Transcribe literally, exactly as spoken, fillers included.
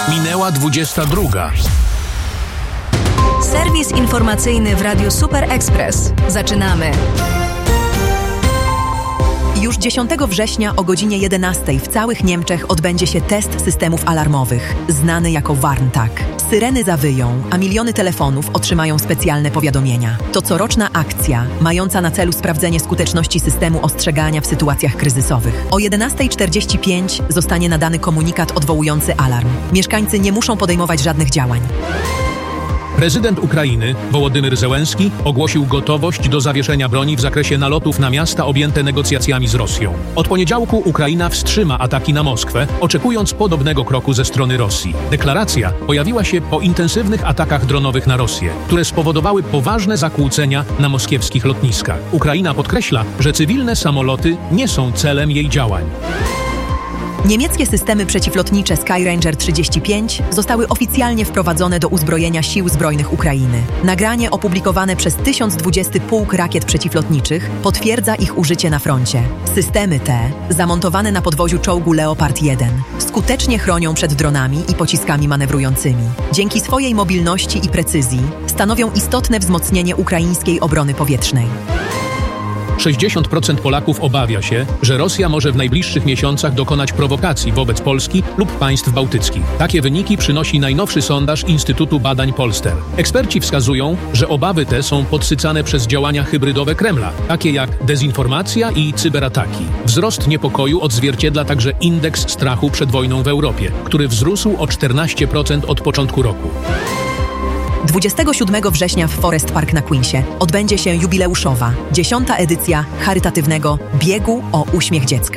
Minęła dwudziesta druga. Serwis informacyjny w Radiu Super Express. Zaczynamy. Już dziesiątego września o godzinie jedenastej w całych Niemczech odbędzie się test systemów alarmowych, znany jako Warntag. Syreny zawyją, a miliony telefonów otrzymają specjalne powiadomienia. To coroczna akcja, mająca na celu sprawdzenie skuteczności systemu ostrzegania w sytuacjach kryzysowych. O jedenastej czterdzieści pięć zostanie nadany komunikat odwołujący alarm. Mieszkańcy nie muszą podejmować żadnych działań. Prezydent Ukrainy, Wołodymyr Zełenski, ogłosił gotowość do zawieszenia broni w zakresie nalotów na miasta objęte negocjacjami z Rosją. Od poniedziałku Ukraina wstrzyma ataki na Moskwę, oczekując podobnego kroku ze strony Rosji. Deklaracja pojawiła się po intensywnych atakach dronowych na Rosję, które spowodowały poważne zakłócenia na moskiewskich lotniskach. Ukraina podkreśla, że cywilne samoloty nie są celem jej działań. Niemieckie systemy przeciwlotnicze Skyranger trzydzieści pięć zostały oficjalnie wprowadzone do uzbrojenia sił zbrojnych Ukrainy. Nagranie opublikowane przez tysiąc dwudziesty Pułk Rakiet Przeciwlotniczych potwierdza ich użycie na froncie. Systemy te, zamontowane na podwoziu czołgu Leopard jeden, skutecznie chronią przed dronami i pociskami manewrującymi. Dzięki swojej mobilności i precyzji stanowią istotne wzmocnienie ukraińskiej obrony powietrznej. sześćdziesiąt procent Polaków obawia się, że Rosja może w najbliższych miesiącach dokonać prowokacji wobec Polski lub państw bałtyckich. Takie wyniki przynosi najnowszy sondaż Instytutu Badań Polster. Eksperci wskazują, że obawy te są podsycane przez działania hybrydowe Kremla, takie jak dezinformacja i cyberataki. Wzrost niepokoju odzwierciedla także indeks strachu przed wojną w Europie, który wzrósł o czternaście procent od początku roku. dwudziestego siódmego września w Forest Park na Queensie odbędzie się jubileuszowa, dziesiąta edycja charytatywnego Biegu o Uśmiech Dziecka.